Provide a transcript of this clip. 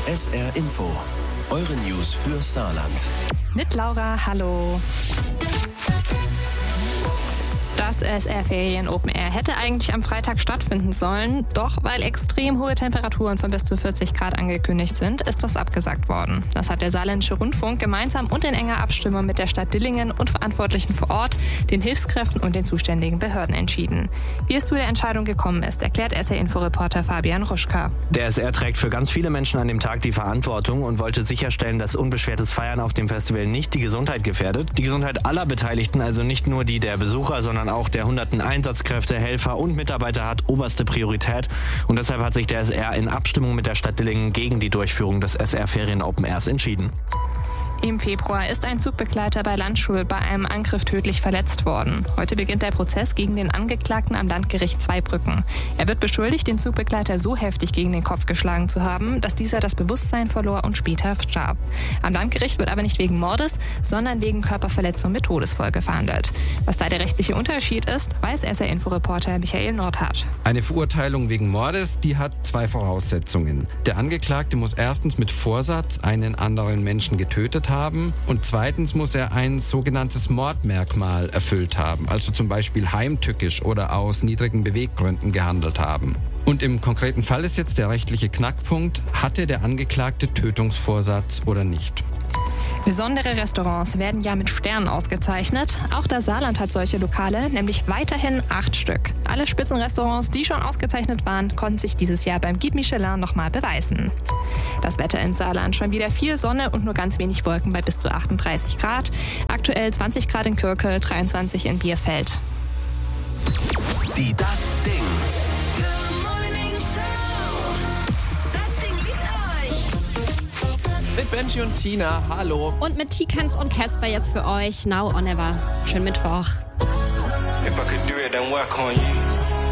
SR Info, eure News für Saarland. Mit Laura, hallo. Das SR-Ferien Open Air hätte eigentlich am Freitag stattfinden sollen, doch weil extrem hohe Temperaturen von bis zu 40 Grad angekündigt sind, ist das abgesagt worden. Das hat der Saarländische Rundfunk gemeinsam und in enger Abstimmung mit der Stadt Dillingen und Verantwortlichen vor Ort, den Hilfskräften und den zuständigen Behörden entschieden. Wie es zu der Entscheidung gekommen ist, erklärt SR-Info-Reporter Fabian Ruschka. Der SR trägt für ganz viele Menschen an dem Tag die Verantwortung und wollte sicherstellen, dass unbeschwertes Feiern auf dem Festival nicht die Gesundheit gefährdet. Die Gesundheit aller Beteiligten, also nicht nur die der Besucher, sondern auch der hunderten Einsatzkräfte, Helfer und Mitarbeiter hat oberste Priorität. Und deshalb hat sich der SR in Abstimmung mit der Stadt Dillingen gegen die Durchführung des SR-Ferien Open Airs entschieden. Im Februar ist ein Zugbegleiter bei Landschul bei einem Angriff tödlich verletzt worden. Heute beginnt der Prozess gegen den Angeklagten am Landgericht Zweibrücken. Er wird beschuldigt, den Zugbegleiter so heftig gegen den Kopf geschlagen zu haben, dass dieser das Bewusstsein verlor und später starb. Am Landgericht wird aber nicht wegen Mordes, sondern wegen Körperverletzung mit Todesfolge verhandelt. Was da der rechtliche Unterschied ist, weiß SR-Info-Reporter Michael Nordhardt. Eine Verurteilung wegen Mordes, die hat zwei Voraussetzungen. Der Angeklagte muss erstens mit Vorsatz einen anderen Menschen getötet haben und zweitens muss er ein sogenanntes Mordmerkmal erfüllt haben, also zum Beispiel heimtückisch oder aus niedrigen Beweggründen gehandelt haben. Und im konkreten Fall ist jetzt der rechtliche Knackpunkt, hatte der Angeklagte Tötungsvorsatz oder nicht? Besondere Restaurants werden ja mit Sternen ausgezeichnet. Auch das Saarland hat solche Lokale, nämlich weiterhin 8 Stück. Alle Spitzenrestaurants, die schon ausgezeichnet waren, konnten sich dieses Jahr beim Guide Michelin nochmal beweisen. Das Wetter im Saarland, schon wieder viel Sonne und nur ganz wenig Wolken bei bis zu 38 Grad. Aktuell 20 Grad in Kürkel, 23 in Bierfeld. Die Das Ding. Mit Benji und Tina, hallo. Und mit Tikans und Casper jetzt für euch Now or Never. Schönen Mittwoch. If I could do it, then work on you.